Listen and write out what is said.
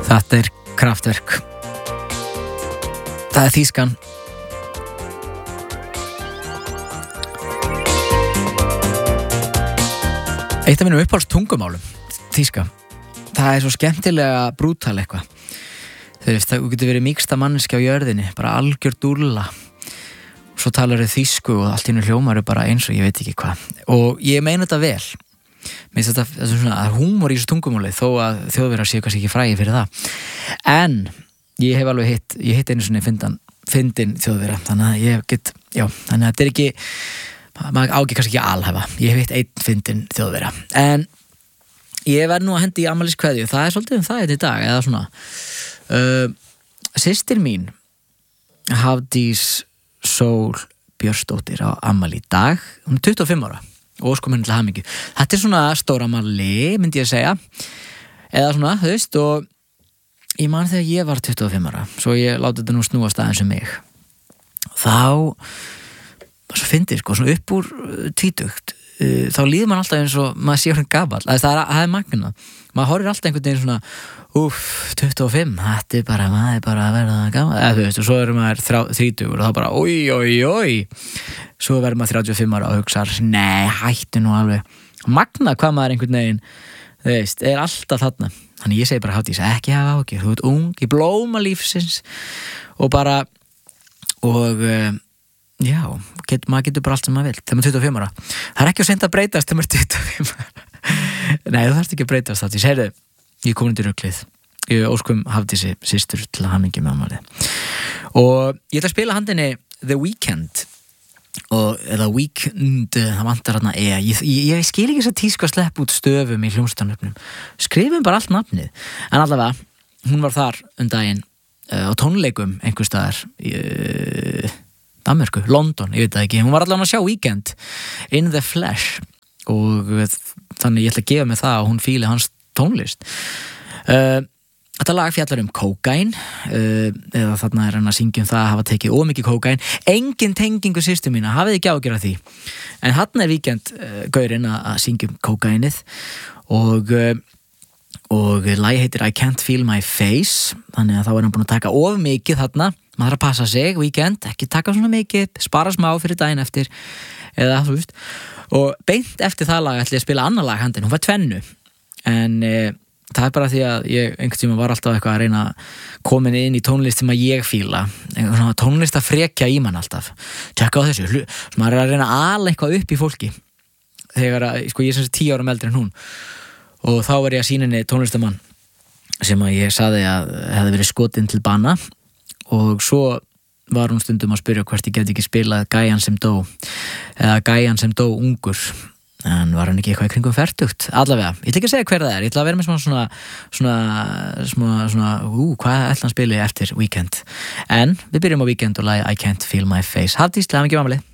Þetta Kraftwerk. Það þýskan. Eitt af mínum uppáhalds tungumálum, þýska. Það svo skemmtilega brútal eitthvað. Þú veist, það getur verið mýksta manneskja á jörðinni, bara algjör dúlla. Svo talar þau þýsku og allt í einu hljómar bara eins og ég veit ekki hvað. Og ég meina þetta vel. Mér finnst þetta svona að húmor í þessu tungumáli þó að Þjóðverjar séu kannski ekki frægir fyrir það. En ég hef alveg hitt einu svona fyndin Þjóðverja, þannig að ég get, þannig að þetta ekki, maður á kannski ekki alhæfa. Ég hef hitt einn fyndin Þjóðverja. En ég verð nú að hendi í afmæliskveðju, það svolítið það í dag, eða svona. Systir mín, Hafdís Sól Björnsdóttir á afmæli í dag, hún 25 ára. Og sko mér til hamingju. Þetta svona stóra afmæli, myndi ég að segja. Eða svona, þú veist, og ég man þegar ég var 25 ára, svo ég láti þetta nú snúast aðeins um mig. Þá, svo fyndið, sko, svona upp úr tvítugt, þá líður mann alltaf eins og maður sé hann gamall. Það er magna. Maður horfir alltaf einhvern veginn svona, 25, þetta maður bara að verða gamall. Eða þú veist, og svo maður 30 og þá bara, oi. Svo verður maður 35 ára og hugsar, nei, hættu nú alveg. Magna hvað maður einhvern veginn, þú veist, alltaf þarna. Þannig ég segi bara, Hafdís, ekki hafa áhyggjur, þú ert ung, í blóma lífsins og bara, maður getur bara allt sem maður vil þegar maður 25 ára. Það ekki á seint að breytast þegar maður 25 ára. Nei, þú þarfst ekki að breytast, Hafdís. Heyrðu, ég kom undir ruglið. Ég óskum Hafdísi systur til að hamingju með afmælið. Og ég ætla að spila handinni The Weeknd eða Weeknd, það vantar hérna ég skil ekki þess að tísku að sleppa út stöfum í hljómsveitarnöfnum. Skrifum bara allt nafnið. En allavega, hún var þar daginn á tónleikum einhvers staðar í Danmörku, London, ég veit það ekki. Hún var allavega að sjá Weeknd in the flesh og þannig ég ætla að gefa mig það og hún fíli hans tónlist. Þetta lag fjallar kókaín eða þarna hann að syngja það að hafa tekið ómikið kókaín. Engin tengingu systur mína, hafið ekki ágjör af því. En hann Weeknd gaurinn að syngja kókaínið og lagið heitir I Can't Feel My Face, þannig að þá hann búin að taka of mikið þarna. Maður að passa sig, Weeknd, ekki taka svona mikið, spara smá fyrir daginn eftir eða þú veist. Og beint eftir það lag ætla ég að spila annar lag handin, hún var 2 en það bara því að ég einhvern tíma var alltaf eitthvað að reyna komin inn í tónlist sem að ég fíla, svona tónlist að frekja í mann alltaf, tjekka á þessu svo maður að reyna að ala eitthvað upp í fólki þegar sko ég er sem 10 árum eldri en hún og þá var ég að sýna henni tónlistamann sem að ég saði að hefði verið skotinn til bana og svo var hún stundum að spyrja hvort ég geti ekki spilað Gæjan sem dó eða Gæjan sem dó ungur. En var hann ekki eitthvað í kringum fertugt? Allavega, ég ætla ekki að segja hver það er. Ég ætla að vera með svona hvað ætla hann spili eftir Weeknd. En við byrjum á Weeknd og lagi I Can't Feel My Face. Hafdís, til hamingju með afmælið.